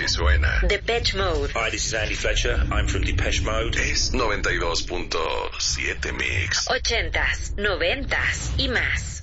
si suena. Depeche Mode. Hi, this is Andy Fletcher. I'm from Depeche Mode. Es 92.7 Mix. 80s, 90s y más.